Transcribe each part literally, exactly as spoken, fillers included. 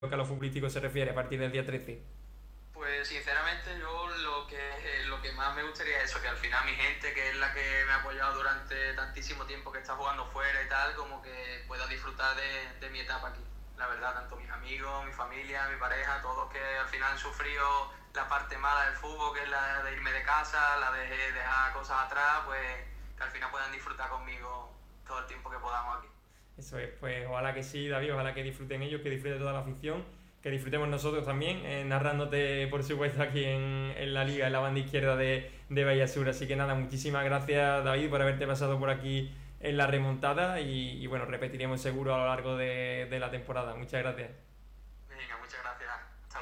que a lo futbolístico se refiere a partir del día trece? Pues sinceramente yo lo que eh, lo que más me gustaría es eso, que al final mi gente, que es la que me ha apoyado durante tantísimo tiempo que está jugando fuera y tal, como que pueda disfrutar de, de mi etapa aquí. La verdad, tanto mis amigos, mi familia, mi pareja, todos que al final han sufrido la parte mala del fútbol, que es la de irme de casa, la de dejar cosas atrás, pues que al final puedan disfrutar conmigo todo el tiempo que podamos aquí. Eso es, pues ojalá que sí, David, ojalá que disfruten ellos, que disfrute toda la afición, que disfrutemos nosotros también, eh, narrándote, por supuesto, aquí en, en la liga, en la banda izquierda de, de Bahía Sur. Así que nada, muchísimas gracias, David, por haberte pasado por aquí en la remontada y, y bueno, repetiremos seguro a lo largo de, de la temporada. Muchas gracias. Venga, muchas gracias. Hasta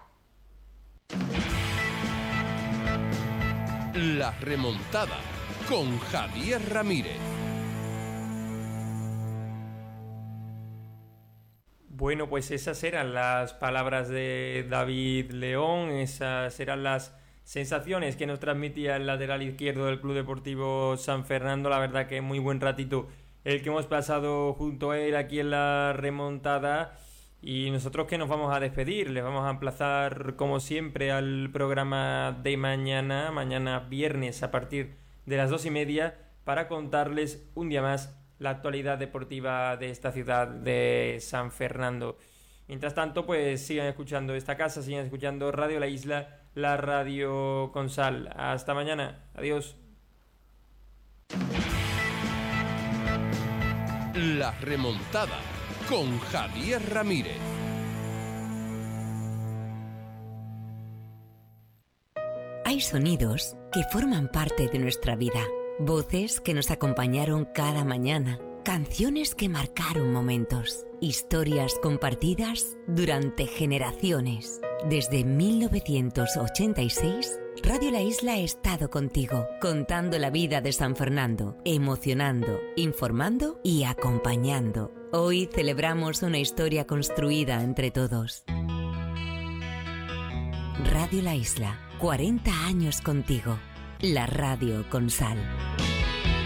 luego. La remontada con Javier Ramírez. Bueno, pues esas eran las palabras de David León, esas eran las sensaciones que nos transmitía el lateral izquierdo del Club Deportivo San Fernando. La verdad que muy buen ratito el que hemos pasado junto a él aquí en la remontada. Y nosotros que nos vamos a despedir, les vamos a emplazar como siempre al programa de mañana, mañana viernes a partir de las dos y media, para contarles un día más la actualidad deportiva de esta ciudad de San Fernando. Mientras tanto, pues sigan escuchando esta casa, sigan escuchando Radio La Isla, la radio con sal. Hasta mañana. Adiós. La remontada con Javier Ramírez. Hay sonidos que forman parte de nuestra vida. Voces que nos acompañaron cada mañana, canciones que marcaron momentos, historias compartidas durante generaciones. Desde mil novecientos ochenta y seis, Radio La Isla ha estado contigo, contando la vida de San Fernando, emocionando, informando y acompañando. Hoy celebramos una historia construida entre todos. Radio La Isla, cuarenta años contigo. La radio con sal.